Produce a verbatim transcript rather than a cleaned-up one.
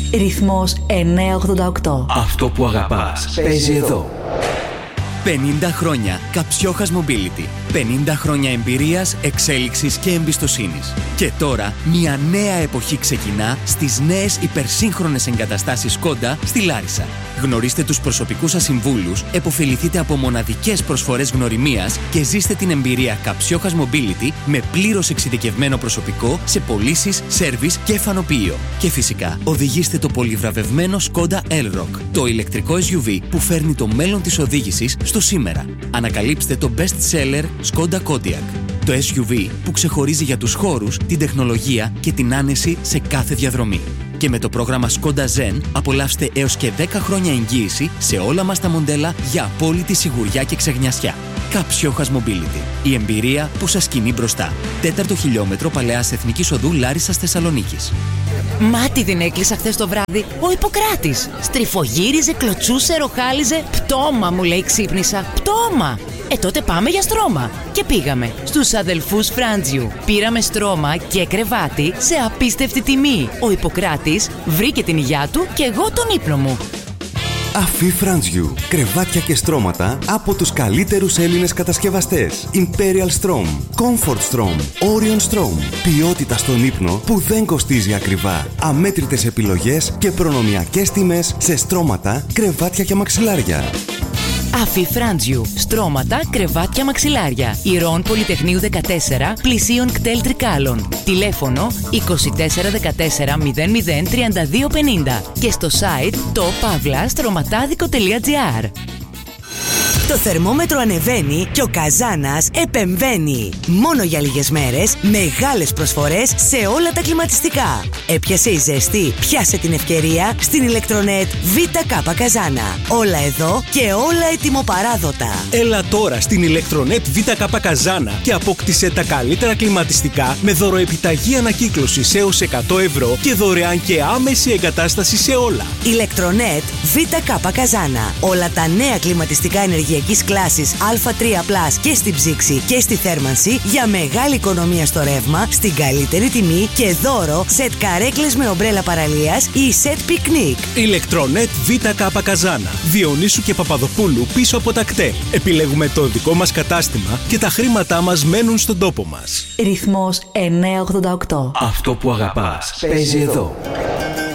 Ρυθμός εννιακόσια ογδόντα οκτώ. Αυτό που αγαπάς παίζει εδώ. πενήντα χρόνια Καψιόχας Mobility. πενήντα χρόνια εμπειρίας, εξέλιξης και εμπιστοσύνης. Και τώρα μια νέα εποχή ξεκινά στις νέες υπερσύγχρονες εγκαταστάσεις Skoda στη Λάρισα. Γνωρίστε τους προσωπικούς σας συμβούλους, επωφεληθείτε από μοναδικές προσφορές γνωριμίας και ζήστε την εμπειρία Καψιόχας Mobility με πλήρως εξειδικευμένο προσωπικό σε πωλήσεις, σέρβις και φανοποιείο. Και φυσικά οδηγήστε το πολυβραβευμένο Skoda Elroq, το ηλεκτρικό ες γιου βι που φέρνει το μέλλον της οδήγησης στο σήμερα. Ανακαλύψτε το best seller Skoda Kodiaq, το ες γιου βι που ξεχωρίζει για τους χώρους, την τεχνολογία και την άνεση σε κάθε διαδρομή. Και με το πρόγραμμα Skoda Zen απολαύστε έως και δέκα χρόνια εγγύηση σε όλα μας τα μοντέλα για απόλυτη σιγουριά και ξεγνιασιά. Καψιόχας Mobility. Η εμπειρία που σας κινεί μπροστά. Τέταρτο χιλιόμετρο Παλαιάς Εθνικής Οδού Λάρισσας Θεσσαλονίκης. Μάτι την έκλεισα χθες το βράδυ ο Ιπποκράτης. Στριφογύριζε, κλωτσούσε, ροχάλιζε. Πτώμα, μου λέει, ξύπνησα. Πτώμα! Ε, τότε πάμε για στρώμα. Και πήγαμε στους αδελφούς Φράντζιου. Πήραμε στρώμα και κρεβάτι σε απίστευτη τιμή. Ο Ιπποκράτης βρήκε την υγειά του και εγώ τον ύπνο μου. Αφή Φράντζιου. Κρεβάτια και στρώματα από τους καλύτερους Έλληνες κατασκευαστές. Imperial Strom, Comfort Strom, Orion Strom. Ποιότητα στον ύπνο που δεν κοστίζει ακριβά. Αμέτρητες επιλογές και προνομιακές τιμές σε στρώματα, κρεβάτια και μαξιλάρια. Αφή Φράντζιου. Στρώματα, κρεβάτια, μαξιλάρια. Ηρών Πολυτεχνείου δεκατέσσερα, πλησίων κτέλ Τρικάλων. Τηλέφωνο είκοσι τέσσερα δεκατέσσερα μηδέν μηδέν τριάντα δύο πενήντα και στο site top-stρωματάδικο τελεία τζι άρ. Το θερμόμετρο ανεβαίνει και ο Καζάνας επεμβαίνει. Μόνο για λίγες μέρες, μεγάλες προσφορές σε όλα τα κλιματιστικά. Έπιασε η ζέστη, πιάσε την ευκαιρία στην ηλεκτρονέτ ΒΚ Καζάνα. Όλα εδώ και όλα ετοιμοπαράδοτα. Έλα τώρα στην ηλεκτρονέτ ΒΚ Καζάνα και απόκτησε τα καλύτερα κλιματιστικά με δωροεπιταγή ανακύκλωσης έως εκατό ευρώ και δωρεάν και άμεση εγκατάσταση σε όλα. Ηλεκτρονέτ ΒΚ Καζάνα. Όλα τα νέα κλιματιστικά ενεργειακής κλάσης Α τρία πλας και στην ψήξη και στη θέρμανση για μεγάλη οικονομία στο ρεύμα, στην καλύτερη τιμή και δώρο σετ καρέκλες με ομπρέλα παραλίας ή σετ πικνίκ. Ηλεκτρονέτ ΒΚ Καζάνα. Διονύσου και Παπαδοπούλου πίσω από τα κτέλ. Επιλέγουμε το δικό μας κατάστημα και τα χρήματά μας μένουν στον τόπο μας. Ρυθμός εννιακόσια ογδόντα οκτώ. Αυτό που αγαπάς παίζει εδώ.